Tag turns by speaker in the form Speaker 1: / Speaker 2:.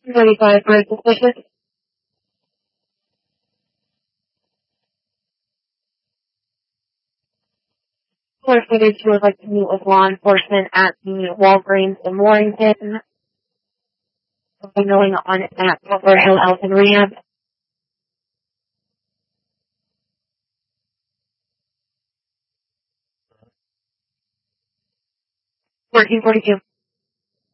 Speaker 1: 35 for suspicious. Clear footage would like to meet with law enforcement at the Walgreens in Warrington. Something going on at Silver Hill Health and Rehab. 1442.